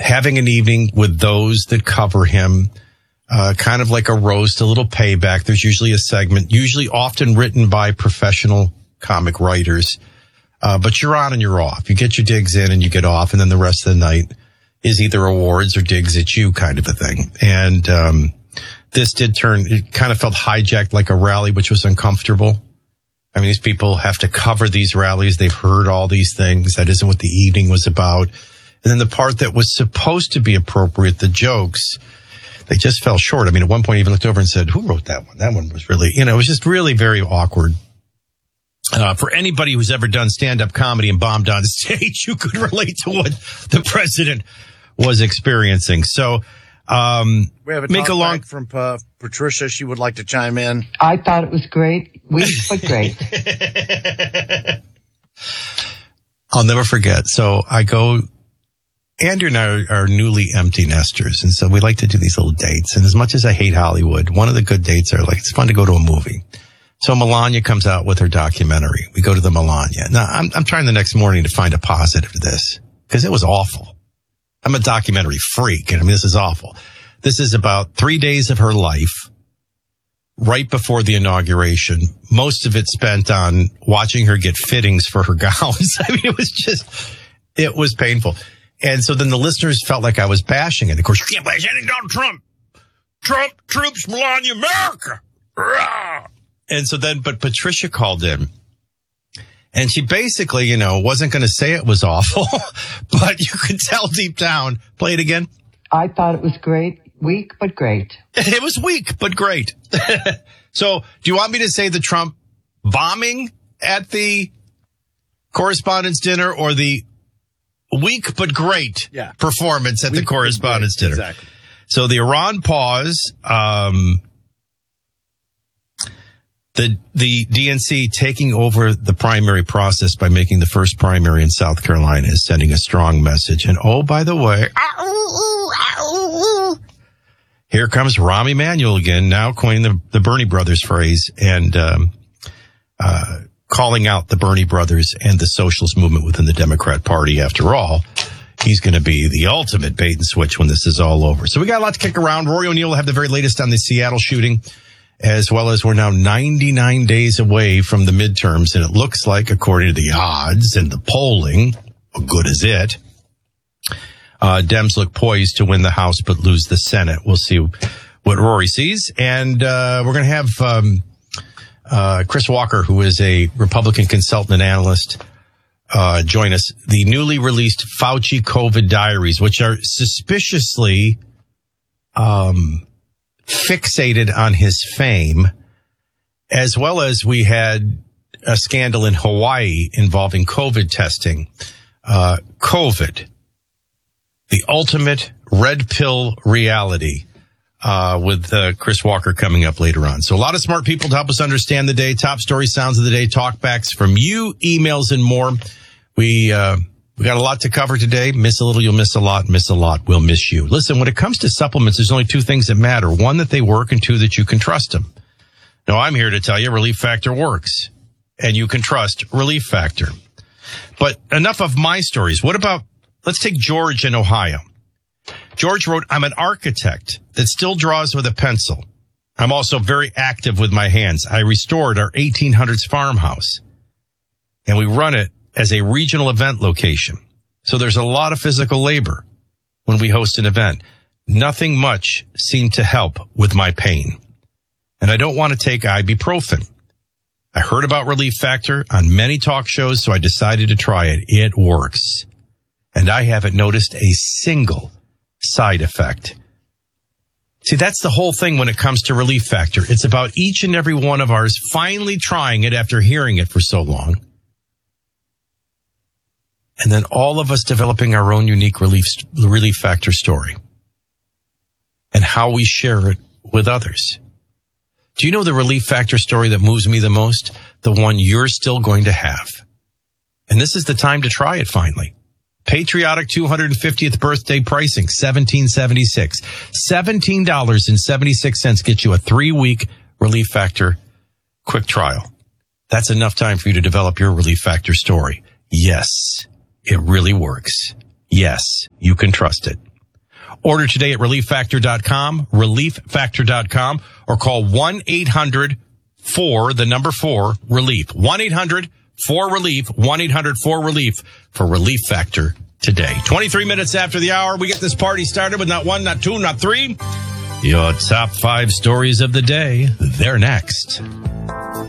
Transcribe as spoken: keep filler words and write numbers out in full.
having an evening with those that cover him, uh, kind of like a roast, a little payback. There's usually a segment, usually often written by professional comic writers. Uh, but you're on and you're off. You get your digs in and you get off, and then the rest of the night is either awards or digs at you kind of a thing. And um, this did turn, it kind of felt hijacked like a rally, which was uncomfortable. I mean, these people have to cover these rallies. They've heard all these things. That isn't what the evening was about. And then the part that was supposed to be appropriate, the jokes, they just fell short. I mean, at one point, I even looked over and said, who wrote that one? That one was really, you know, it was just really very awkward. Uh, for anybody who's ever done stand-up comedy and bombed on stage, you could relate to what the president was experiencing. So, um, we have a make talk a long back from uh, Patricia. She would like to chime in. I thought it was great, weak but great. I'll never forget. So I go, Andrew and I are, are newly empty nesters, and so we like to do these little dates. And as much as I hate Hollywood, one of the good dates are like, it's fun to go to a movie. So Melania comes out with her documentary. We go to the Melania. Now, I'm, I'm trying the next morning to find a positive to this because it was awful. I'm a documentary freak, and I mean, this is awful. This is about three days of her life right before the inauguration. Most of it spent on watching her get fittings for her gowns. I mean, it was just, it was painful. And so then the listeners felt like I was bashing it. Of course, you can't bash any Donald Trump. Trump troops Melania America. Rah! And so then, but Patricia called in, and she basically, you know, wasn't going to say it was awful, but you could tell deep down. Play it again. I thought it was great, weak but great. It was weak but great. So, do you want me to say the Trump bombing at the Correspondents' Dinner or the weak but great yeah. performance at weak the Correspondents' Dinner? Exactly. So the Iran pause, um, The the D N C taking over the primary process by making the first primary in South Carolina is sending a strong message. And oh, by the way, here comes Rahm Emanuel again, now coining the, the Bernie Brothers phrase and um, uh, calling out the Bernie Brothers and the socialist movement within the Democrat Party. After all, he's going to be the ultimate bait and switch when this is all over. So we got a lot to kick around. Rory O'Neill will have the very latest on the Seattle shooting, as well as we're now ninety-nine days away from the midterms, and it looks like, according to the odds and the polling, good as it, uh, Dems look poised to win the House but lose the Senate. We'll see what Rory sees. And uh, we're going to have um, uh, Chris Walker, who is a Republican consultant and analyst, uh, join us. The newly released Fauci COVID diaries, which are suspiciously um fixated on his fame, as well as we had a scandal in Hawaii involving COVID testing. Uh, COVID, the ultimate red pill reality, uh, with uh, Chris Walker coming up later on. So a lot of smart people to help us understand the day. Top story sounds of the day, talkbacks from you, emails, and more. We, uh, We got a lot to cover today. Miss a little, you'll miss a lot. Miss a lot, we'll miss you. Listen, when it comes to supplements, there's only two things that matter. One, that they work, and two, that you can trust them. Now, I'm here to tell you Relief Factor works, and you can trust Relief Factor. But enough of my stories. What about, let's take George in Ohio. George wrote, I'm an architect that still draws with a pencil. I'm also very active with my hands. I restored our eighteen hundreds farmhouse, and we run it as a regional event location. So there's a lot of physical labor when we host an event. Nothing much seemed to help with my pain. And I don't want to take ibuprofen. I heard about Relief Factor on many talk shows, so I decided to try it. It works. And I haven't noticed a single side effect. See, that's the whole thing when it comes to Relief Factor. It's about each and every one of ours finally trying it after hearing it for so long. And then all of us developing our own unique relief, relief factor story and how we share it with others. Do you know the Relief Factor story that moves me the most? The one you're still going to have. And this is the time to try it finally. Patriotic two hundred fiftieth birthday pricing, seventeen seventy-six. seventeen dollars and seventy-six cents gets you a three-week Relief Factor quick trial. That's enough time for you to develop your Relief Factor story. Yes. It really works. Yes, you can trust it. Order today at relief factor dot com, relief factor dot com, or call one eight hundred four, the number four, relief. one eight hundred four relief, one eight hundred four relief for Relief Factor today. twenty-three minutes after the hour, we get this party started with not one, not two, not three. Your top five stories of the day. They're next.